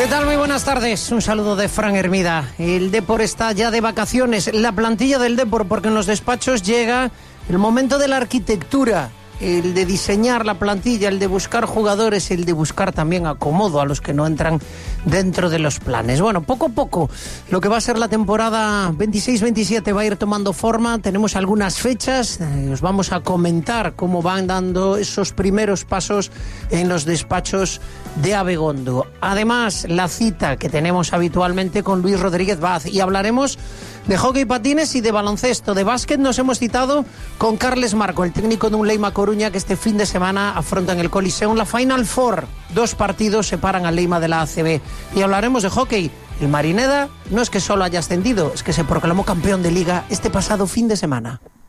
¿Qué tal? Muy buenas tardes. Un saludo de Fran Hermida. El Depor está ya de vacaciones. La plantilla del Depor, porque en los despachos llega el momento de la arquitectura, el de diseñar la plantilla, el de buscar jugadores, el de buscar también acomodo a los que no entran dentro de los planes. Bueno, poco a poco lo que va a ser la temporada 26-27 va a ir tomando forma. Tenemos algunas fechas, os vamos a comentar cómo van dando esos primeros pasos en los despachos de Abegondo. Además, la cita que tenemos habitualmente con Luis Rodríguez Vaz, y hablaremos de hockey patines y de baloncesto. De básquet nos hemos citado con Carles Marco, el técnico de un Leima Coruña que este fin de semana afronta en el Coliseum la Final Four. 2 partidos separan al Leima de la ACB. Y hablaremos de hockey. El Marineda no es que solo haya ascendido, es que se proclamó campeón de liga este pasado fin de semana.